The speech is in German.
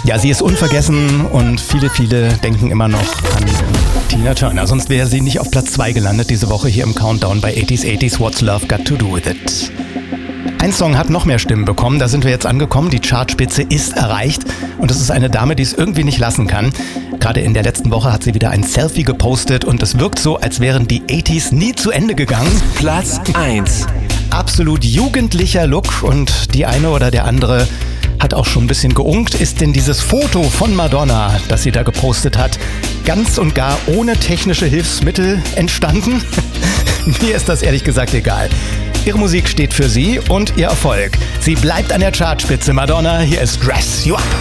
Ja, sie ist unvergessen und viele denken immer noch an Tina Turner. Sonst wäre sie nicht auf Platz 2 gelandet diese Woche hier im Countdown bei 80s What's Love Got to Do With It. Ein Song hat noch mehr Stimmen bekommen, da sind wir jetzt angekommen. Die Chartspitze ist erreicht und es ist eine Dame, die es irgendwie nicht lassen kann. Gerade in der letzten Woche hat sie wieder ein Selfie gepostet und es wirkt so, als wären die 80s nie zu Ende gegangen. Platz 1. Absolut jugendlicher Look und die eine oder der andere hat auch schon ein bisschen geunkt. Ist denn dieses Foto von Madonna, das sie da gepostet hat, ganz und gar ohne technische Hilfsmittel entstanden? Mir ist das ehrlich gesagt egal. Ihre Musik steht für sie und ihr Erfolg. Sie bleibt an der Chartspitze. Madonna, hier ist Dress You Up.